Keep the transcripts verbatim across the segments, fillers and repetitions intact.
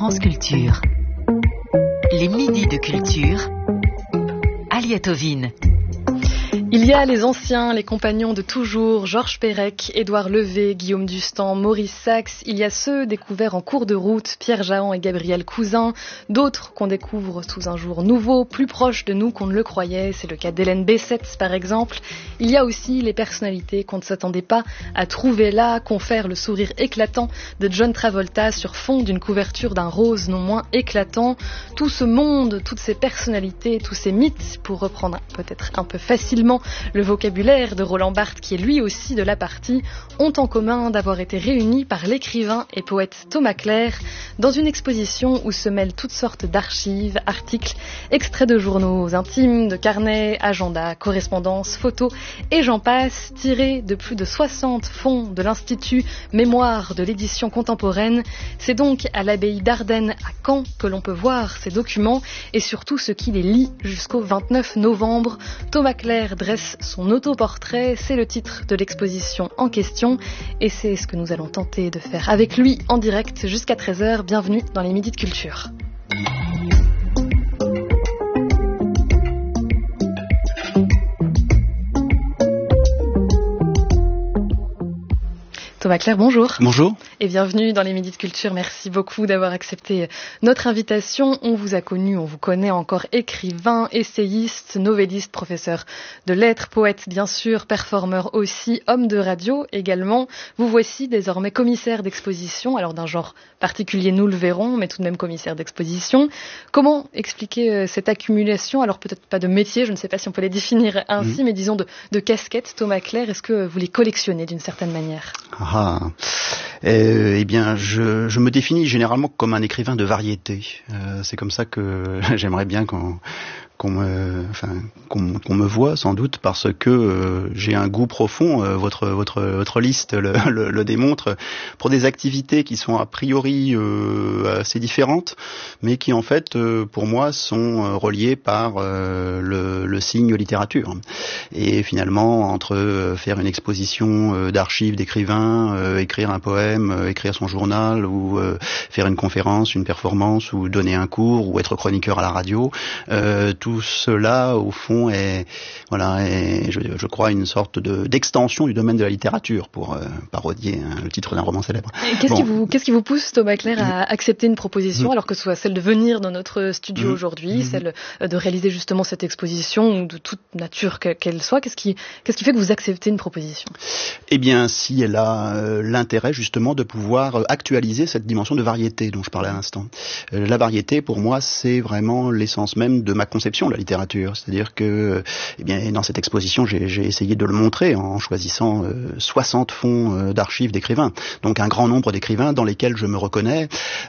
France Culture. Les midis de culture. Aliette Ovine. Il y a les anciens, les compagnons de toujours, Georges Perec, Édouard Levé, Guillaume Dustan, Maurice Sachs. Il y a ceux découverts en cours de route, Pierre Jahan et Gabriel Cousin. D'autres qu'on découvre sous un jour nouveau, plus proche de nous qu'on ne le croyait. C'est le cas d'Hélène Bessette, par exemple. Il y a aussi les personnalités qu'on ne s'attendait pas à trouver là, confèrent le sourire éclatant de John Travolta sur fond d'une couverture d'un rose non moins éclatant. Tout ce monde, toutes ces personnalités, tous ces mythes, pour reprendre peut-être un peu facilement le vocabulaire de Roland Barthes, qui est lui aussi de la partie, ont en commun d'avoir été réunis par l'écrivain et poète Thomas Clair dans une exposition où se mêlent toutes sortes d'archives, articles, extraits de journaux intimes, de carnets, agendas, correspondances, photos et j'en passe, tirés de plus de soixante fonds de l'Institut Mémoire de l'édition contemporaine. C'est donc à l'abbaye d'Ardenne à Caen que l'on peut voir ces documents et surtout ce qui les lie jusqu'au vingt-neuf novembre. Thomas Clair dresse son autoportrait, c'est le titre de l'exposition en question et c'est ce que nous allons tenter de faire avec lui en direct jusqu'à treize heures. Bienvenue dans les Midis de Culture. Thomas Clair, bonjour. Bonjour. Et bienvenue dans les Midis de Culture. Merci beaucoup d'avoir accepté notre invitation. On vous a connu, on vous connaît encore écrivain, essayiste, novelliste, professeur de lettres, poète bien sûr, performeur aussi, homme de radio également. Vous voici désormais commissaire d'exposition, alors d'un genre particulier nous le verrons, mais tout de même commissaire d'exposition. Comment expliquer cette accumulation, alors peut-être pas de métier, je ne sais pas si on peut les définir ainsi, mmh. mais disons de, de casquettes, Thomas Clair, est-ce que vous les collectionnez d'une certaine manière ? Ah, euh, eh bien, je, je me définis généralement comme un écrivain de variété. Euh, c'est comme ça que j'aimerais bien qu'on, qu'on me, enfin, qu'on, qu'on me voit sans doute, parce que euh, j'ai un goût profond. Euh, votre, votre, votre liste le, le, le démontre, pour des activités qui sont a priori euh, assez différentes, mais qui en fait, euh, pour moi, sont euh, reliées par euh, le, le signe littérature. Et finalement, entre euh, faire une exposition euh, d'archives d'écrivains, euh, écrire un poème, euh, écrire son journal, ou euh, faire une conférence, une performance, ou donner un cours, ou être chroniqueur à la radio, euh, tout cela, au fond, est, voilà, est, je, je crois, une sorte de, d'extension du domaine de la littérature, pour euh, parodier hein, le titre d'un roman célèbre. Et qu'est-ce, bon. qui vous, qu'est-ce qui vous pousse, Thomas Clair, à accepter une proposition, mmh. alors que ce soit celle de venir dans notre studio mmh. aujourd'hui, mmh. celle de réaliser justement cette exposition, ou de toute nature qu'elle soit, qu'est-ce qui, qu'est-ce qui fait que vous acceptez une proposition ? Eh bien, si elle a euh, l'intérêt justement de pouvoir euh, actualiser cette dimension de variété dont je parlais à l'instant. Euh, la variété, pour moi, c'est vraiment l'essence même de ma conception de la littérature. C'est-à-dire que, euh, eh bien, dans cette exposition, j'ai, j'ai essayé de le montrer en choisissant euh, soixante fonds euh, d'archives d'écrivains. Donc un grand nombre d'écrivains dans lesquels je me reconnais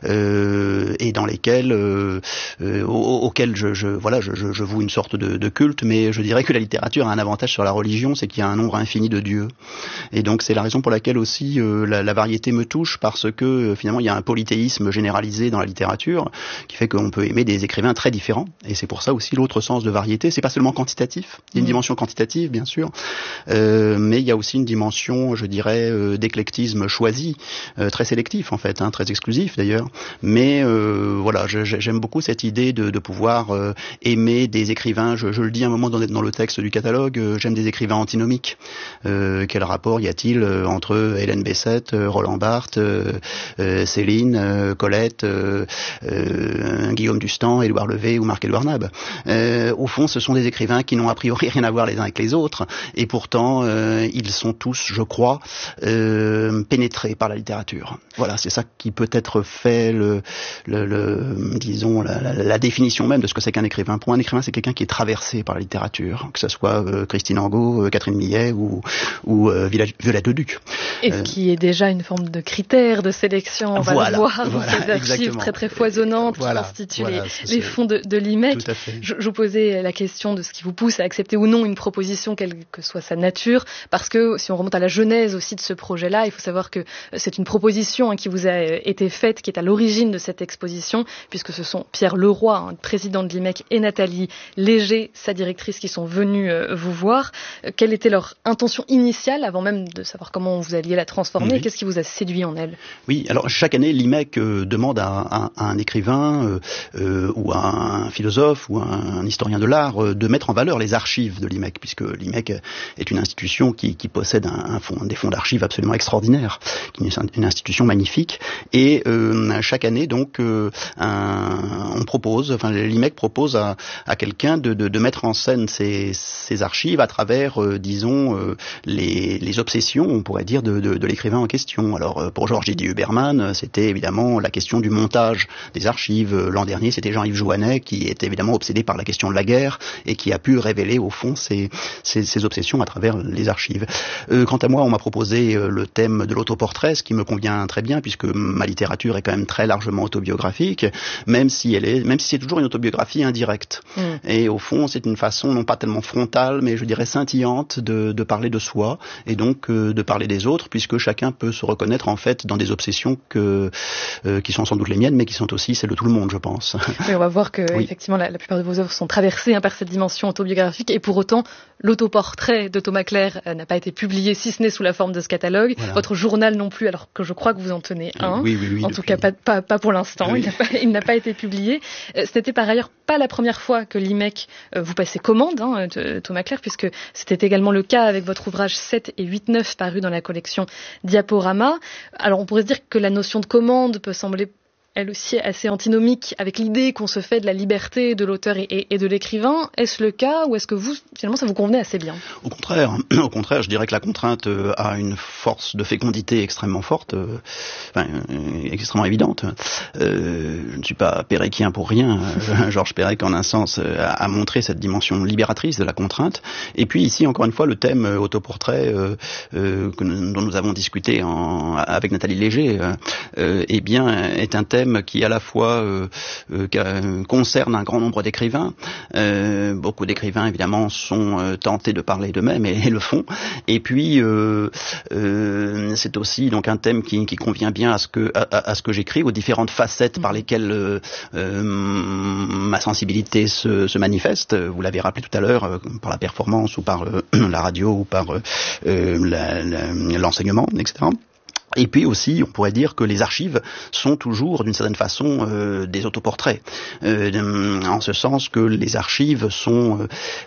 euh, et dans lesquels, euh, euh, auxquels je, je, voilà, je, je, je voue une sorte de, de culte. Mais je dirais que la littérature a un avantage sur la religion, c'est qu'il y a un nombre infini de dieux. Et donc c'est la raison pour laquelle aussi euh, la, la variété me touche, parce que euh, finalement il y a un polythéisme généralisé dans la littérature qui fait qu'on peut aimer des écrivains très différents. Et c'est pour ça aussi l'autre sens de variété, c'est pas seulement quantitatif, il y a une mmh. dimension quantitative bien sûr, euh, mais il y a aussi une dimension, je dirais, euh, d'éclectisme choisi, euh, très sélectif en fait, hein, très exclusif d'ailleurs. Mais euh, voilà, je, j'aime beaucoup cette idée de, de pouvoir euh, aimer des écrivains. Je, je le dis un moment dans, dans le texte du catalogue, euh, j'aime des écrivains antinomiques. Euh, quel rapport y a-t-il euh, entre Hélène Bessette, euh, Roland Barthes, euh, euh, Céline, euh, Colette, euh, euh, Guillaume Dustan, Édouard Levé ou Marc-Édouard Nab. Euh, au fond, ce sont des écrivains qui n'ont a priori rien à voir les uns avec les autres, et pourtant euh, ils sont tous, je crois, euh, pénétrés par la littérature. Voilà, c'est ça qui peut-être fait le, le, le disons la, la, la définition même de ce que c'est qu'un écrivain. Pour un écrivain, c'est quelqu'un qui est traversé par la littérature, que ce soit euh, Christine Angot, euh, Catherine Millet ou, ou euh, Violette Leduc. Et ce euh, qui est déjà une forme de critère de sélection, on va voilà, le voir voilà, dans ces archives exactement. très très foisonnantes voilà, qui constituent voilà, les, c'est, les fonds de, de l'I M E C. Tout à fait. Je je, je vous posais la question de ce qui vous pousse à accepter ou non une proposition, quelle que soit sa nature, parce que si on remonte à la genèse aussi de ce projet-là, il faut savoir que c'est une proposition hein, qui vous a été faite, qui est à l'origine de cette exposition, puisque ce sont Pierre Leroy, hein, président de l'I M E C, et Nathalie Léger, sa directrice, qui sont venus euh, vous voir. Euh, quelle était leur intention initiale, avant même de savoir comment vous alliez la transformer, oui. Et qu'est-ce qui vous a séduit en elle? Oui, alors chaque année, l'I M E C euh, demande à, à, à un écrivain euh, euh, ou à un philosophe ou à un historien de l'art euh, de mettre en valeur les archives de l'I M E C, puisque l'I M E C est une institution qui, qui possède un, un fond, des fonds d'archives absolument extraordinaires, qui est une institution magnifique. Et euh, chaque année, donc, euh, un, on propose, enfin, l'I M E C propose à, à quelqu'un de, de, de mettre en scène ces, ces archives à travers, euh, disons, euh, les, les obsessions, on pourrait dire, de, de, de l'écrivain en question. Alors, euh, pour Georges Didier Huberman, c'était évidemment la question du montage des archives. L'an dernier, c'était Jean-Yves Jouanet qui était évidemment obsédé par la question de la guerre et qui a pu révéler, au fond, ses, ses, ses obsessions à travers les archives. Euh, quant à moi, on m'a proposé euh, le thème de l'autoportrait, ce qui me convient très bien, puisque ma littérature est quand même très largement autobiographique, même si elle est, même si c'est toujours une autobiographie indirecte. Mmh. Et au fond, c'est une façon non pas tellement frontale, mais je dirais scintillante de, de parler de soi et donc euh, de parler des autres, puisque chacun peut se reconnaître en fait dans des obsessions que, euh, qui sont sans doute les miennes, mais qui sont aussi celles de tout le monde, je pense. Oui, on va voir que oui. Effectivement, la, la plupart de vos œuvres sont traversées hein, par cette dimension autobiographique, et pour autant, l'autoportrait de Thomas Clerc euh, n'a pas été publié, si ce n'est sous la forme de ce catalogue. Voilà. Votre journal non plus, alors que je crois que vous en tenez un. Oui, oui, oui, en depuis... tout cas, pas, pas, pas pour l'instant. Oui. Il n'a pas, il n'a pas été publié. Euh, ce n'était par ailleurs pas la première fois que l'I M E C euh, vous passait commande, hein, de, Thomas Clerc, puisque c'était également le cas avec votre ouvrage sept et huit neuf paru dans la collection Diaporama. Alors, on pourrait se dire que la notion de commande peut sembler elle aussi assez antinomique avec l'idée qu'on se fait de la liberté de l'auteur et, et, et de l'écrivain. Est-ce le cas, ou est-ce que vous, finalement, ça vous convenait assez bien? Au contraire, au contraire, je dirais que la contrainte euh, a une force de fécondité extrêmement forte, euh, enfin, euh, extrêmement évidente. Euh, je ne suis pas péréquien pour rien. Georges Perec, en un sens, a, a montré cette dimension libératrice de la contrainte. Et puis ici, encore une fois, le thème euh, autoportrait euh, euh, que nous, dont nous avons discuté en, avec Nathalie Léger, euh, eh bien, est un thème qui à la fois euh, euh, concerne un grand nombre d'écrivains. Euh, beaucoup d'écrivains évidemment sont euh, tentés de parler d'eux-mêmes et, et le font. Et puis euh, euh, c'est aussi donc un thème qui, qui convient bien à ce que à, à ce que j'écris, aux différentes facettes par lesquelles euh, euh, ma sensibilité se, se manifeste. Vous l'avez rappelé tout à l'heure, euh, par la performance ou par euh, la radio ou par euh, la, la, l'enseignement, et cetera. Et puis aussi, on pourrait dire que les archives sont toujours, d'une certaine façon, euh, des autoportraits, euh, en ce sens que les archives sont,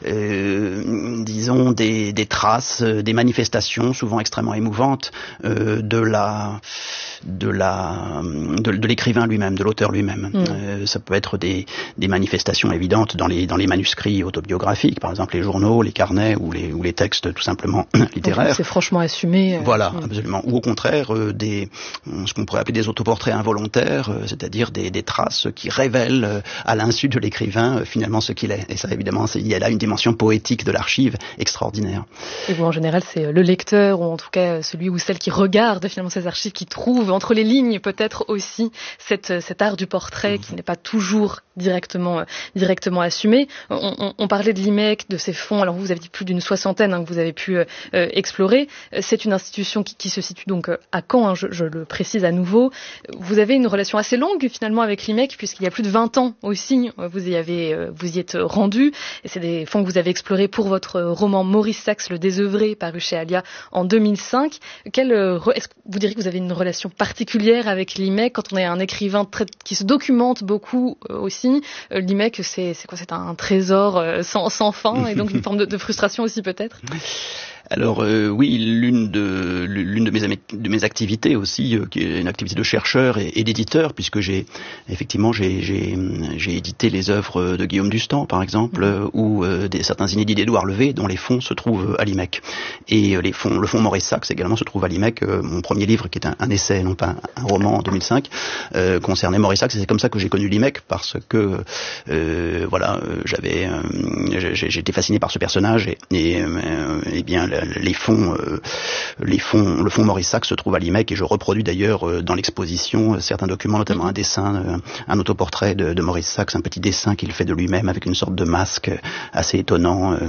euh, disons, des, des traces, des manifestations, souvent extrêmement émouvantes, euh, de la, de la, de, de l'écrivain lui-même, de l'auteur lui-même. Mmh. Euh, ça peut être des, des manifestations évidentes dans les, dans les manuscrits autobiographiques, par exemple les journaux, les carnets ou les, ou les textes tout simplement littéraires. Donc, c'est franchement assumé. Euh, voilà, mmh. absolument. Ou au contraire, des, ce qu'on pourrait appeler des autoportraits involontaires, c'est-à-dire des, des traces qui révèlent à l'insu de l'écrivain finalement ce qu'il est. Et ça, évidemment, il y a là une dimension poétique de l'archive extraordinaire. Et vous, en général, c'est le lecteur, ou en tout cas celui ou celle qui regarde finalement ces archives, qui trouve entre les lignes peut-être aussi cette, cet art du portrait mmh. qui n'est pas toujours directement, directement assumé. On, on, on parlait de l'I M E C, de ses fonds. Alors vous, vous avez dit plus d'une soixantaine hein, que vous avez pu euh, explorer. C'est une institution qui, qui se situe donc à Caen, hein, je, je le précise à nouveau. Vous avez une relation assez longue finalement avec l'I M E C, puisqu'il y a plus de vingt ans aussi, vous y avez, vous y êtes rendu. Et c'est des fonds que vous avez explorés pour votre roman Maurice Sachs, Le Désœuvré, paru chez Alia en deux mille cinq. Quelle, est-ce que vous diriez que vous avez une relation particulière avec l'I M E C quand on est un écrivain très, qui se documente beaucoup euh, aussi? L'I M E C, c'est, c'est quoi? C'est un trésor euh, sans, sans fin, et donc une forme de, de frustration aussi peut-être? Alors euh, oui, l'une de l'une de mes de mes activités aussi, euh, qui est une activité de chercheur et, et d'éditeur, puisque j'ai effectivement j'ai j'ai j'ai édité les œuvres de Guillaume Dustan par exemple, mmh. ou euh, des certains inédits d'Édouard Levé, dont les fonds se trouvent à l'I M E C. Et euh, les fonds, le fonds Maurice Sachs également se trouve à l'I M E C. Euh, mon premier livre, qui est un, un essai, non pas un, un roman, en deux mille cinq, euh, concernait Maurice Sachs. Et c'est comme ça que j'ai connu l'I M E C, parce que euh, voilà, j'avais euh, j'ai, j'ai été fasciné par ce personnage et, et, euh, et bien les fonds, euh, les fonds, le fonds Maurice Sacks se trouve à l'I M E C et je reproduis d'ailleurs euh, dans l'exposition euh, certains documents, notamment un dessin, euh, un autoportrait de, de Maurice Sacks, un petit dessin qu'il fait de lui-même avec une sorte de masque assez étonnant. Euh,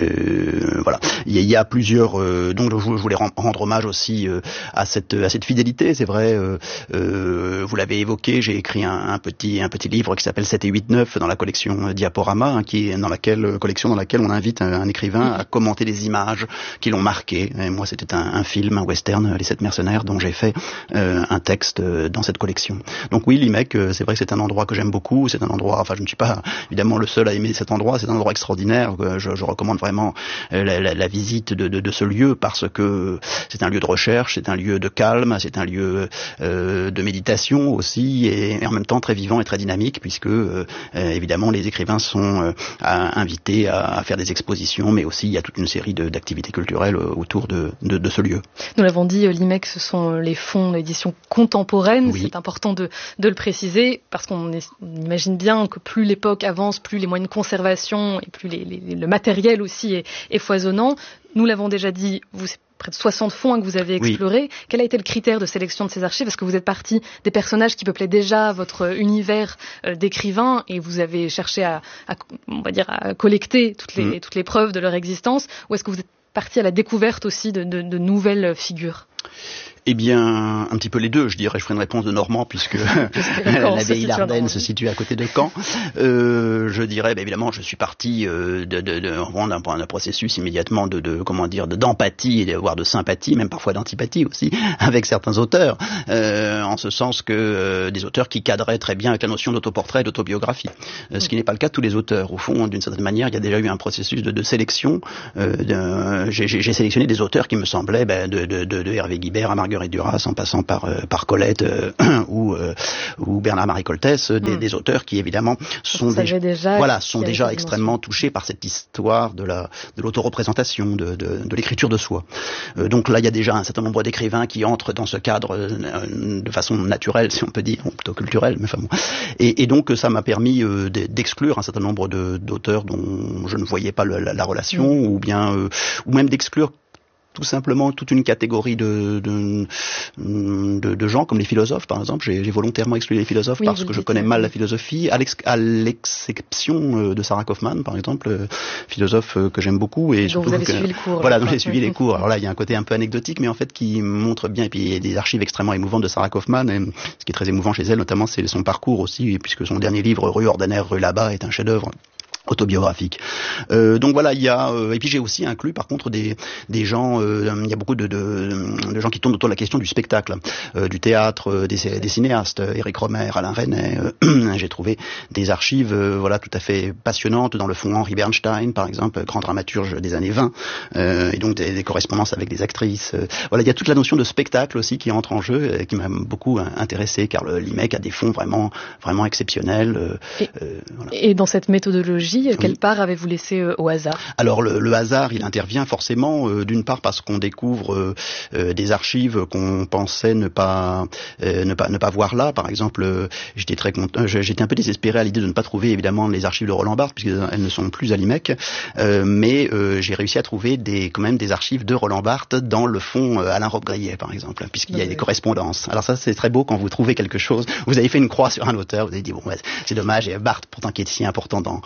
euh, voilà, il y, y a plusieurs. Euh, donc je, je voulais rendre hommage aussi euh, à cette à cette fidélité. C'est vrai, euh, euh, vous l'avez évoqué. J'ai écrit un, un petit un petit livre qui s'appelle sept et huit neuf dans la collection Diaporama, hein, qui est dans laquelle collection dans laquelle on invite un, un écrivain à commenter des images qui l'ont marqué. Et moi, c'était un, un film, un western, Les Sept Mercenaires, dont j'ai fait euh, un texte dans cette collection. Donc oui, l'I M E C, c'est vrai que c'est un endroit que j'aime beaucoup. C'est un endroit, enfin, je ne suis pas évidemment le seul à aimer cet endroit. C'est un endroit extraordinaire. Je, je recommande vraiment la, la, la visite de, de, de ce lieu parce que c'est un lieu de recherche, c'est un lieu de calme, c'est un lieu euh, de méditation aussi, et, et en même temps très vivant et très dynamique, puisque euh, évidemment les écrivains sont euh, invités à, à faire des expositions, mais aussi il y a toute une série de, d'activités culturelles autour de, de, de ce lieu. Nous l'avons dit, l'I M E C, ce sont les fonds d'édition contemporaine. Oui. C'est important de, de le préciser, parce qu'on est, on imagine bien que plus l'époque avance, plus les moyens de conservation et plus les, les, le matériel aussi est, est foisonnant. Nous l'avons déjà dit, vous, c'est près de soixante fonds hein, que vous avez explorés. Oui. Quel a été le critère de sélection de ces archives ? Est-ce que vous êtes parti des personnages qui peuplaient déjà votre univers euh, d'écrivain et vous avez cherché à, à, on va dire, à collecter toutes les, mmh. toutes les preuves de leur existence, ou est-ce que vous êtes parti à la découverte aussi de, de, de nouvelles figures ? Eh bien, un petit peu les deux, je dirais. Je ferai une réponse de Normand puisque l'abbaye d'Ardenne se situe à côté de Caen. Euh, je dirais, bah, évidemment, je suis parti euh, de, de, de, d'un, d'un processus immédiatement de, de comment dire, de, d'empathie et voire de sympathie, même parfois d'antipathie aussi, avec certains auteurs, euh, en ce sens que euh, des auteurs qui cadraient très bien avec la notion d'autoportrait et d'autobiographie, euh, ce qui n'est pas le cas de tous les auteurs. Au fond, d'une certaine manière, il y a déjà eu un processus de, de sélection. Euh, de, j'ai, j'ai sélectionné des auteurs qui me semblaient, bah, de, de, de, de Hervé Guibert à Marguerite et Duras, en passant par euh, par Colette euh, ou euh, ou Bernard-Marie Coltès, des, mm. des auteurs qui évidemment sont déjà, déjà voilà sont déjà extrêmement touchés par cette histoire de la de l'autoreprésentation, de de, de l'écriture de soi. Euh, donc là, il y a déjà un certain nombre d'écrivains qui entrent dans ce cadre euh, de façon naturelle, si on peut dire, ou plutôt culturelle, mais enfin bon. Et, et donc ça m'a permis euh, d'exclure un certain nombre de d'auteurs dont je ne voyais pas le, la, la relation, mm. ou bien euh, ou même d'exclure tout simplement toute une catégorie de, de, de, de gens comme les philosophes, par exemple. J'ai, j'ai volontairement exclu les philosophes oui, parce que je connais mal la philosophie, à, l'ex, à l'exception de Sarah Kaufmann, par exemple, philosophe que j'aime beaucoup. Et dont surtout vous avez que, suivi le cours. Voilà, dont j'ai suivi les cours. Alors là, il y a un côté un peu anecdotique, mais en fait qui montre bien, et puis il y a des archives extrêmement émouvantes de Sarah Kaufmann, et ce qui est très émouvant chez elle, notamment, c'est son parcours aussi, puisque son dernier livre, Rue ordinaire, rue là-bas, est un chef-d'œuvre autobiographique. Euh, donc voilà, il y a euh, et puis j'ai aussi inclus par contre des des gens, euh, il y a beaucoup de, de de gens qui tournent autour de la question du spectacle, euh, du théâtre, euh, des, des cinéastes, Éric Rohmer, Alain Resnais. Euh, j'ai trouvé des archives, euh, voilà, tout à fait passionnantes dans le fond. Henri Bernstein, par exemple, grand dramaturge des années vingt, euh, et donc des, des correspondances avec des actrices. Euh, voilà, il y a toute la notion de spectacle aussi qui entre en jeu, et qui m'a beaucoup intéressé, car le l'I M E C a des fonds vraiment vraiment exceptionnels. Euh, et, euh, voilà. Et dans cette méthodologie, quelle oui. part avez-vous laissé euh, au hasard ? Alors le, le hasard, il intervient forcément euh, d'une part parce qu'on découvre euh, euh, des archives qu'on pensait ne pas euh, ne pas ne pas voir là. Par exemple, euh, j'étais très content, j'étais un peu désespéré à l'idée de ne pas trouver évidemment les archives de Roland Barthes puisqu'elles ne sont plus à l'I M E C, euh, mais euh, j'ai réussi à trouver des quand même des archives de Roland Barthes dans le fond euh, Alain Robbe-Grillet par exemple, puisqu'il y a oui. des correspondances. Alors ça c'est très beau quand vous trouvez quelque chose. Vous avez fait une croix sur un auteur, vous avez dit bon ouais, c'est dommage, et Barthes pourtant qui est si important dans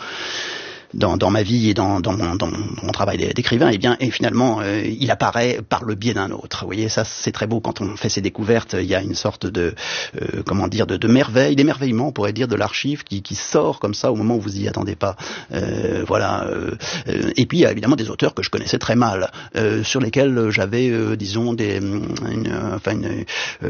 Dans, dans ma vie et dans, dans, mon, dans mon travail d'écrivain, et bien, et finalement, euh, il apparaît par le biais d'un autre. Vous voyez, ça, c'est très beau quand on fait ces découvertes. Il y a une sorte de, euh, comment dire, de, de merveille, d'émerveillement, on pourrait dire, de l'archive qui, qui sort comme ça au moment où vous y attendez pas. Euh, voilà. Euh, et puis, il y a évidemment des auteurs que je connaissais très mal, euh, sur lesquels j'avais, euh, disons, des, une, enfin, une,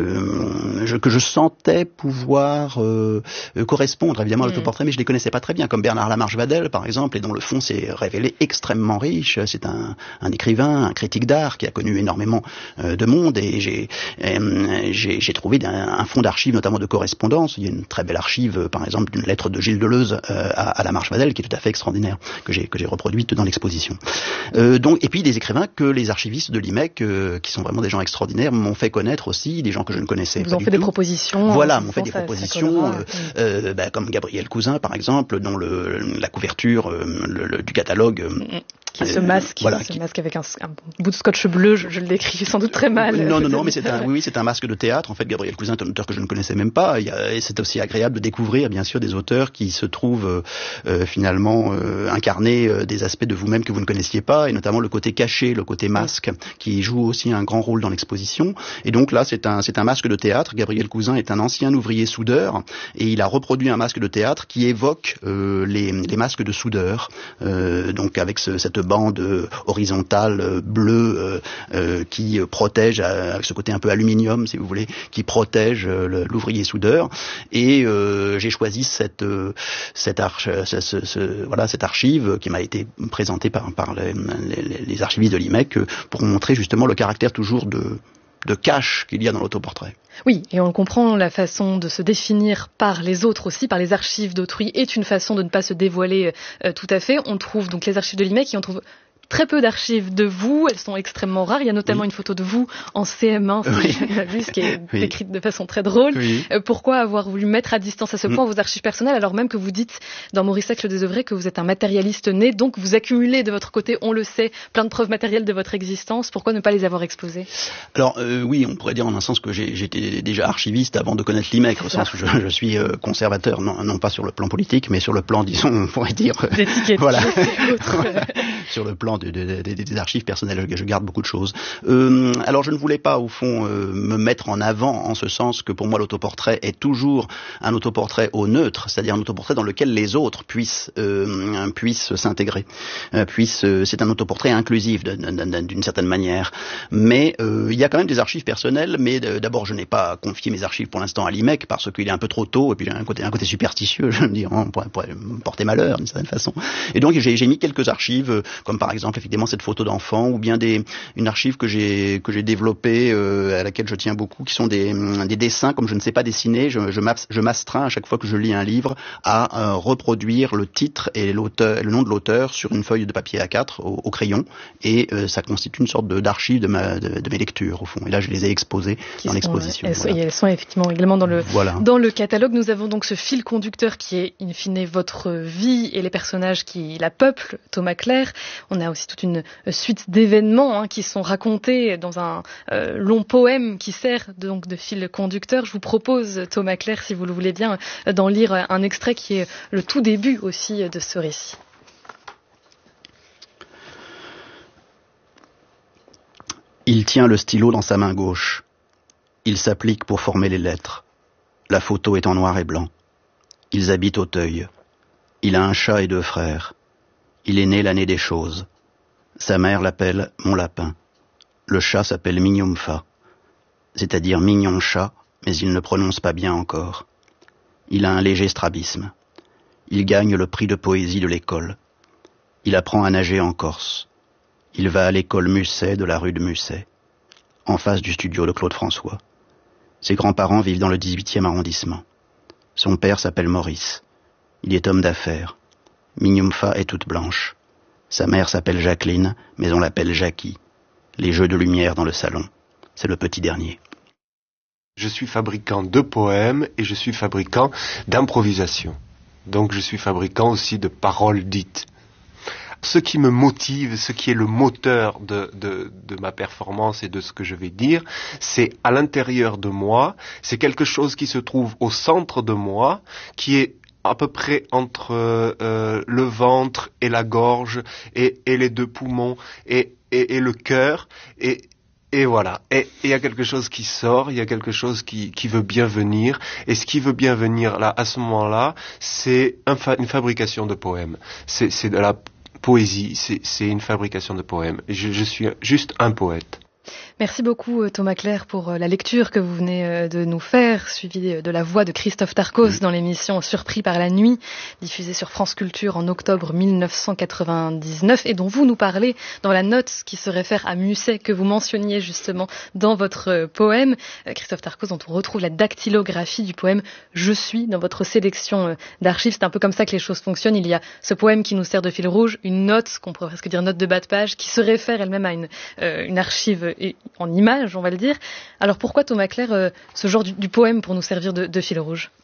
euh, je, que je sentais pouvoir euh, correspondre évidemment à l'autoportrait, mais je les connaissais pas très bien, comme Bernard Lamarche-Vadel, par exemple, et dont le fond s'est révélé extrêmement riche. C'est un, un écrivain, un critique d'art qui a connu énormément euh, de monde, et j'ai, euh, j'ai, j'ai trouvé un, un fonds d'archives, notamment de correspondance. Il y a une très belle archive, euh, par exemple, d'une lettre de Gilles Deleuze euh, à, à Lamarche-Vadel, qui est tout à fait extraordinaire, que j'ai, que j'ai reproduite dans l'exposition. Euh, donc, et puis des écrivains que les archivistes de l'I M E C, euh, qui sont vraiment des gens extraordinaires, m'ont fait connaître aussi, des gens que je ne connaissais Vous pas ont du fait tout. des propositions. Voilà, m'ont fait des ça, propositions, ça euh, euh, bah, comme Gabriel Cousin, par exemple, dont le, la couverture Le, le, du catalogue euh, Qui est ce masque, euh, voilà, ce qui... masque avec un, un bout de scotch bleu, je, je le décris sans doute très mal. Non, non, non, mais c'est un, oui, c'est un masque de théâtre. En fait, Gabriel Cousin est un auteur que je ne connaissais même pas. Il y a, et c'est aussi agréable de découvrir, bien sûr, des auteurs qui se trouvent euh, finalement euh, incarner euh, des aspects de vous-même que vous ne connaissiez pas, et notamment le côté caché, le côté masque, qui joue aussi un grand rôle dans l'exposition. Et donc là, c'est un, c'est un masque de théâtre. Gabriel Cousin est un ancien ouvrier soudeur, et il a reproduit un masque de théâtre qui évoque euh, les, les masques de soudeurs. Euh, donc avec ce, cette bande horizontale euh, bleue euh, euh, qui protège, euh, avec ce côté un peu aluminium si vous voulez, qui protège euh, le, l'ouvrier soudeur. Et euh, j'ai choisi cette euh, cette arche, ce, ce, ce, voilà cette archive qui m'a été présentée par par les, les, les archivistes de l'I M E C pour montrer justement le caractère toujours de de cache qu'il y a dans l'autoportrait. Oui, et on comprend la façon de se définir par les autres aussi, par les archives d'autrui, est une façon de ne pas se dévoiler euh, tout à fait. On trouve donc les archives de l'I M E C et on trouve très peu d'archives de vous, elles sont extrêmement rares. Il y a notamment oui. une photo de vous en C M un, oui. qui est oui. décrite de façon très drôle. Oui. Euh, pourquoi avoir voulu mettre à distance à ce point mm. vos archives personnelles, alors même que vous dites dans Maurice Sacks le désœuvré que vous êtes un matérialiste né, donc vous accumulez de votre côté, on le sait, plein de preuves matérielles de votre existence. Pourquoi ne pas les avoir exposées? Alors euh, oui, on pourrait dire en un sens que j'ai, j'étais déjà archiviste avant de connaître l'I M E C, au sens où je, je suis euh, conservateur, non, non pas sur le plan politique, mais sur le plan, disons, on pourrait dire... D'étiquette. Voilà. Sur le plan de, de, de, de, des archives personnelles, je garde beaucoup de choses. Euh, alors je ne voulais pas, au fond, euh, me mettre en avant en ce sens que pour moi l'autoportrait est toujours un autoportrait au neutre, c'est-à-dire un autoportrait dans lequel les autres puissent euh, puissent s'intégrer, euh, puissent. Euh, c'est un autoportrait inclusif de, de, de, d'une certaine manière. Mais euh, il y a quand même des archives personnelles. Mais de, d'abord, je n'ai pas confié mes archives pour l'instant à l'I M E C parce qu'il est un peu trop tôt et puis j'ai un côté un côté superstitieux, je me dis, on pourrait, pourrait me porter malheur d'une certaine façon. Et donc j'ai, j'ai mis quelques archives, comme par exemple effectivement cette photo d'enfant, ou bien des, une archive que j'ai que j'ai développée, euh, à laquelle je tiens beaucoup, qui sont des, des dessins. Comme je ne sais pas dessiner, je, je, je m'astreins à chaque fois que je lis un livre à euh, reproduire le titre et l'auteur, le nom de l'auteur sur une feuille de papier A quatre au, au crayon, et euh, ça constitue une sorte de, d'archive de, ma, de, de mes lectures au fond. Et là, je les ai exposées qui dans sont, l'exposition. Elles, voilà. Et elles sont effectivement également dans le voilà. dans le catalogue. Nous avons donc ce fil conducteur qui est in fine votre vie et les personnages qui la peuplent, Thomas Clair. On a aussi toute une suite d'événements hein, qui sont racontés dans un euh, long poème qui sert de, donc de fil conducteur. Je vous propose, Thomas Clair, si vous le voulez bien, d'en lire un extrait qui est le tout début aussi de ce récit. Il tient le stylo dans sa main gauche. Il s'applique pour former les lettres. La photo est en noir et blanc. Ils habitent Auteuil. Il a un chat et deux frères. Il est né l'année des choses. Sa mère l'appelle mon lapin. Le chat s'appelle Mignonfa, c'est-à-dire mignon chat, mais il ne prononce pas bien encore. Il a un léger strabisme. Il gagne le prix de poésie de l'école. Il apprend à nager en Corse. Il va à l'école Musset de la rue de Musset, en face du studio de Claude François. Ses grands-parents vivent dans le dix-huitième arrondissement. Son père s'appelle Maurice. Il est homme d'affaires. Mignonfa est toute blanche. Sa mère s'appelle Jacqueline, mais on l'appelle Jackie. Les jeux de lumière dans le salon. C'est le petit dernier. Je suis fabricant de poèmes et je suis fabricant d'improvisation. Donc je suis fabricant aussi de paroles dites. Ce qui me motive, ce qui est le moteur de, de, de ma performance et de ce que je vais dire, c'est à l'intérieur de moi, c'est quelque chose qui se trouve au centre de moi, qui est à peu près entre euh, le ventre et la gorge et, et les deux poumons et, et, et le cœur et Et voilà, et il y a quelque chose qui sort, il y a quelque chose qui, qui veut bien venir, et ce qui veut bien venir là, à ce moment-là, c'est un fa- une fabrication de poèmes, c'est, c'est de la poésie, c'est, c'est une fabrication de poèmes. Je, je suis juste un poète. Merci beaucoup Thomas Clair pour la lecture que vous venez de nous faire, suivie de la voix de Christophe Darcos dans l'émission Surpris par la nuit, diffusée sur France Culture en octobre dix-neuf cent quatre-vingt-dix-neuf et dont vous nous parlez dans la note qui se réfère à Musset que vous mentionniez justement dans votre poème. Christophe Darcos, dont on retrouve la dactylographie du poème Je suis dans votre sélection d'archives. C'est un peu comme ça que les choses fonctionnent. Il y a ce poème qui nous sert de fil rouge, une note, qu'on pourrait presque dire note de bas de page, qui se réfère elle-même à une, euh, une archive en image, on va le dire. Alors pourquoi Thomas Clair, euh, ce genre du, du poème pour nous servir de, de fil rouge ?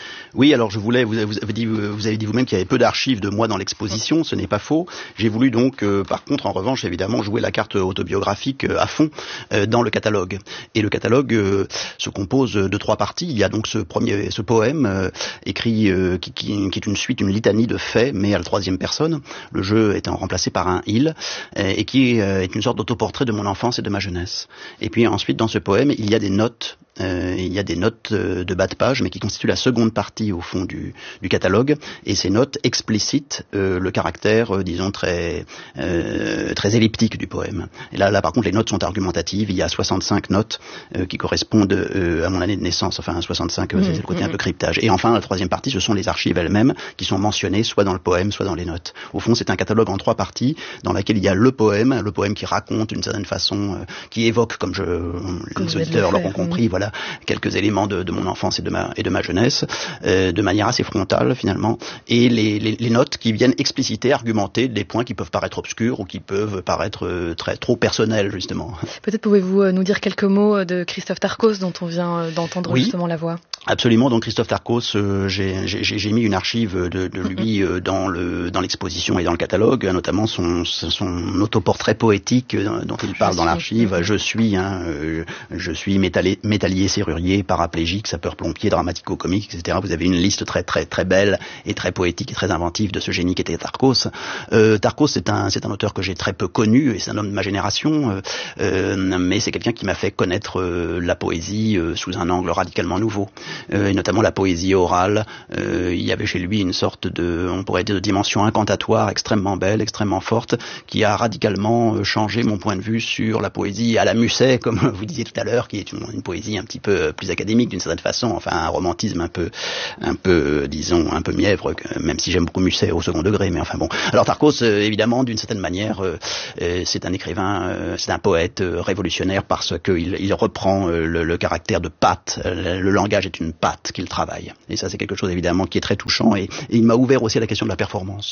Oui, alors je voulais, vous avez, vous avez dit, vous avez dit vous-même qu'il y avait peu d'archives de moi dans l'exposition, ce n'est pas faux. J'ai voulu donc, euh, par contre, en revanche, évidemment, jouer la carte autobiographique euh, à fond euh, dans le catalogue. Et le catalogue euh, se compose de trois parties. Il y a donc ce premier, ce poème euh, écrit euh, qui, qui, qui est une suite, une litanie de faits, mais à la troisième personne. Le jeu étant remplacé par un il, euh, et qui euh, est une sorte d'autoportrait de mon enfance et de ma jeunesse. Et puis ensuite, dans ce poème, il y a des notes. Euh, il y a des notes euh, de bas de page, mais qui constituent la seconde partie au fond du, du catalogue, et ces notes explicitent euh, le caractère, euh, disons très euh, très elliptique du poème. Et là, là, par contre, les notes sont argumentatives. Il y a soixante-cinq notes euh, qui correspondent euh, à mon année de naissance. Enfin, soixante-cinq, euh, mmh, c'est le côté mmh. un peu cryptage. Et enfin, la troisième partie, ce sont les archives elles-mêmes qui sont mentionnées, soit dans le poème, soit dans les notes. Au fond, c'est un catalogue en trois parties, dans laquelle il y a le poème, le poème qui raconte d'une certaine façon, euh, qui évoque, comme je, comme les auditeurs l'auront compris, mmh. voilà. quelques éléments de, de mon enfance et de ma, et de ma jeunesse, euh, de manière assez frontale finalement, et les, les, les notes qui viennent expliciter, argumenter des points qui peuvent paraître obscurs ou qui peuvent paraître euh, très trop personnels justement. Peut-être pouvez-vous euh, nous dire quelques mots de Christophe Tarcos dont on vient euh, d'entendre oui. justement la voix. Absolument, donc Christophe Tarcos, euh, j'ai, j'ai, j'ai mis une archive de, de lui euh, dans, le, dans l'exposition et dans le catalogue, notamment son, son autoportrait poétique euh, dont il parle je dans suis. l'archive. Je suis, hein, euh, je suis métallier, métallier serrurier, paraplégique, sapeur-plombier, dramatico-comique, et cetera. Vous avez une liste très très très belle et très poétique et très inventive de ce génie qu'était Tarcos. Euh, Tarcos, c'est un, c'est un auteur que j'ai très peu connu, et c'est un homme de ma génération, euh, euh, mais c'est quelqu'un qui m'a fait connaître euh, la poésie euh, sous un angle radicalement nouveau. Euh, et notamment la poésie orale. Euh, il y avait chez lui une sorte de, on pourrait dire, de dimension incantatoire extrêmement belle, extrêmement forte, qui a radicalement euh, changé mon point de vue sur la poésie à la Musset, comme vous disiez tout à l'heure, qui est une, une poésie un petit peu plus académique d'une certaine façon, enfin un romantisme un peu, un peu, euh, disons, un peu mièvre, même si j'aime beaucoup Musset au second degré, mais enfin bon. Alors Tarcos, euh, évidemment, d'une certaine manière, euh, euh, c'est un écrivain, euh, c'est un poète euh, révolutionnaire parce qu'il il reprend euh, le, le caractère de patte. Le, le langage est une patte qu'il travaille. Et ça, c'est quelque chose, évidemment, qui est très touchant. Et, et il m'a ouvert aussi à la question de la performance.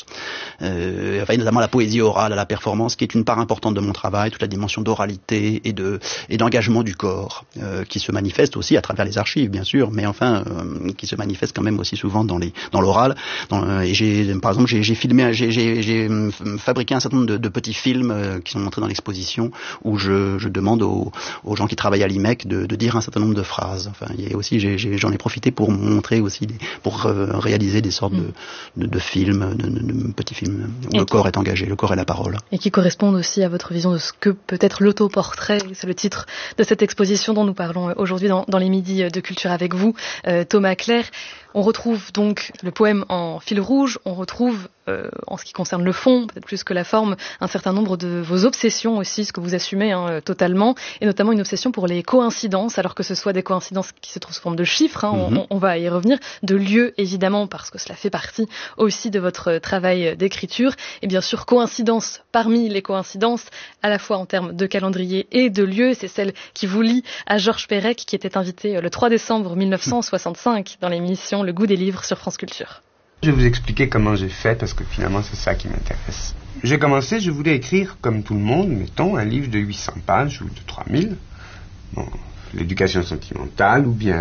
Euh, enfin, notamment la poésie orale à la performance, qui est une part importante de mon travail, toute la dimension d'oralité et de et d'engagement du corps, euh, qui se manifeste aussi à travers les archives, bien sûr, mais enfin, euh, qui se manifeste quand même aussi souvent dans les dans l'oral. Dans, et j'ai, par exemple, j'ai, j'ai filmé, j'ai, j'ai, j'ai fabriqué un certain nombre de, de petits films euh, qui sont montrés dans l'exposition, où je, je demande aux, aux gens qui travaillent à l'I M E C de, de dire un certain nombre de phrases. Enfin, il y a aussi, j'ai, j'ai, j'en ai profité pour montrer aussi, des, pour euh, réaliser des sortes de, de, de films, de, de, de petits films où et le corps est engagé, le corps et la parole. Et qui correspondent aussi à votre vision de ce que peut être l'autoportrait. C'est le titre de cette exposition dont nous parlons aujourd'hui dans, dans les midis de culture avec vous, euh, Thomas Clair. On retrouve donc le poème en fil rouge, on retrouve, euh, en ce qui concerne le fond, peut-être plus que la forme, un certain nombre de vos obsessions aussi, ce que vous assumez hein, totalement, et notamment une obsession pour les coïncidences, alors que ce soit des coïncidences qui se trouvent sous forme de chiffres, hein, mm-hmm. on, on va y revenir, de lieux évidemment, parce que cela fait partie aussi de votre travail d'écriture, et bien sûr coïncidence parmi les coïncidences, à la fois en termes de calendrier et de lieu, c'est celle qui vous lie à Georges Perec, qui était invité le trois décembre mille neuf cent soixante-cinq dans l'émission Le goût des livres sur France Culture. Je vais vous expliquer comment j'ai fait, parce que finalement c'est ça qui m'intéresse. J'ai commencé, je voulais écrire comme tout le monde, mettons, un livre de huit cents pages ou de trois mille. Bon, l'éducation sentimentale, ou bien,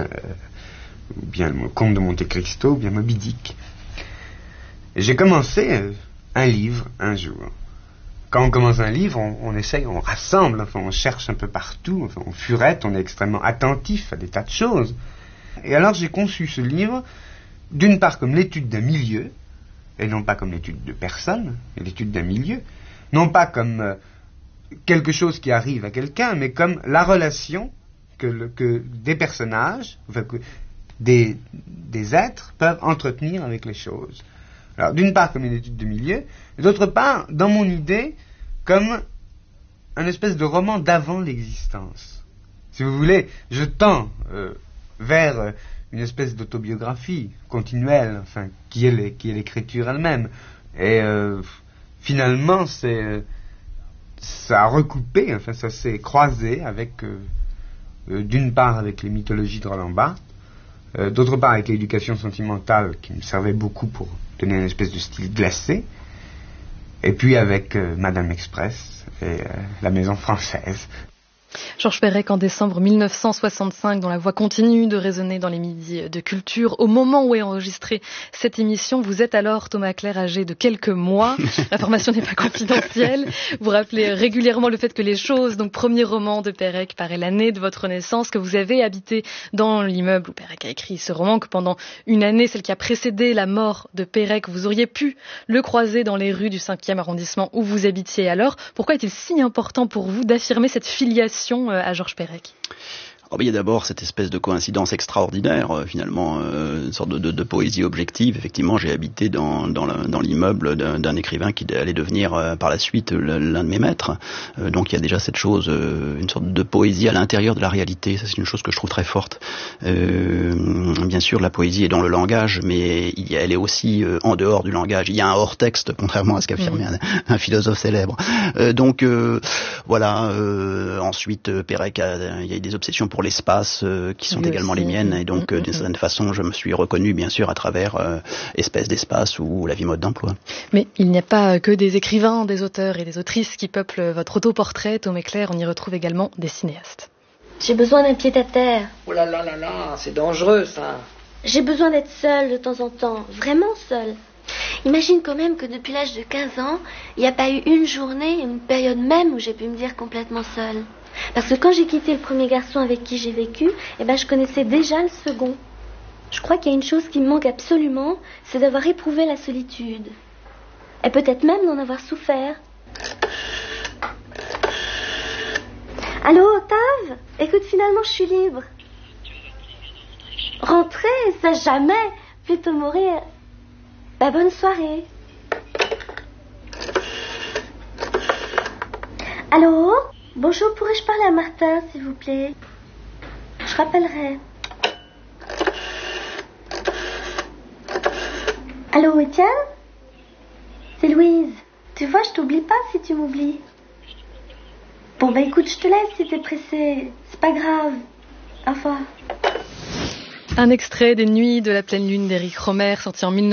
euh, ou bien le conte de Monte Cristo, ou bien Moby Dick. Et j'ai commencé euh, un livre un jour. Quand on commence un livre, on, on essaye, on rassemble, enfin, on cherche un peu partout, enfin, on furette, on est extrêmement attentif à des tas de choses. Et alors j'ai conçu ce livre, d'une part comme l'étude d'un milieu, et non pas comme l'étude de personnes, mais l'étude d'un milieu, non pas comme euh, quelque chose qui arrive à quelqu'un, mais comme la relation que, le, que des personnages, enfin que des, des êtres peuvent entretenir avec les choses. Alors d'une part comme une étude de milieu, et d'autre part, dans mon idée, comme un espèce de roman d'avant l'existence. Si vous voulez, je tends euh, vers une espèce d'autobiographie continuelle, enfin, qui est, les, qui est l'écriture elle-même. Et euh, finalement, c'est, ça a recoupé, enfin, ça s'est croisé avec, euh, euh, d'une part avec les mythologies de Roland Barthes, euh, d'autre part avec l'éducation sentimentale, qui me servait beaucoup pour donner une espèce de style glacé, et puis avec euh, Madame Express et euh, la Maison Française. Georges Perec, en décembre mille neuf cent soixante-cinq, dont la voix continue de résonner dans les midis de culture. Au moment où est enregistrée cette émission, vous êtes alors, Thomas Clair, âgé de quelques mois. L'information n'est pas confidentielle. Vous rappelez régulièrement le fait que Les Choses, donc premier roman de Perec, paraît l'année de votre naissance, que vous avez habité dans l'immeuble où Perec a écrit ce roman, que pendant une année, celle qui a précédé la mort de Perec, vous auriez pu le croiser dans les rues du cinquième arrondissement où vous habitiez alors. Pourquoi est-il si important pour vous d'affirmer cette filiation à Georges Perec? Oh, il y a d'abord cette espèce de coïncidence extraordinaire, euh, finalement, euh, une sorte de, de, de poésie objective. Effectivement, j'ai habité dans, dans, la, dans l'immeuble d'un, d'un écrivain qui allait devenir euh, par la suite l'un de mes maîtres. Euh, donc il y a déjà cette chose, euh, une sorte de poésie à l'intérieur de la réalité. Ça, c'est une chose que je trouve très forte. Euh, bien sûr, la poésie est dans le langage, mais il y a, elle est aussi euh, en dehors du langage. Il y a un hors-texte, contrairement à ce qu'affirmait mmh. un, un philosophe célèbre. Euh, donc euh, voilà. Euh, ensuite, Perec, a, il y a des obsessions pour pour l'espace euh, qui sont oui, également aussi. Les miennes, et donc euh, d'une certaine façon je me suis reconnu bien sûr à travers euh, Espèce d'espace ou La vie mode d'emploi. Mais il n'y a pas que des écrivains, des auteurs et des autrices qui peuplent votre autoportrait, Thomas Clair, on y retrouve également des cinéastes. J'ai besoin d'un pied-à-terre. Oh là là là là, c'est dangereux ça. J'ai besoin d'être seule de temps en temps, vraiment seule. Imagine quand même que depuis l'âge de quinze ans, il n'y a pas eu une journée, une période même où j'ai pu me dire complètement seule. Parce que quand j'ai quitté le premier garçon avec qui j'ai vécu, eh ben je connaissais déjà le second. Je crois qu'il y a une chose qui me manque absolument, c'est d'avoir éprouvé la solitude. Et peut-être même d'en avoir souffert. Allô, Octave ? Écoute, finalement, je suis libre. Rentrer, ça jamais. Plutôt mourir. Bah, bonne soirée. Allô ? Bonjour, pourrais-je parler à Martin, s'il vous plaît? Je rappellerai. Allô, Étienne? C'est Louise. Tu vois, je t'oublie pas si tu m'oublies. Bon, bah écoute, je te laisse si t'es pressé. C'est pas grave. Au revoir. Un extrait des Nuits de la pleine lune d'Éric Rohmer, sorti en mille neuf cent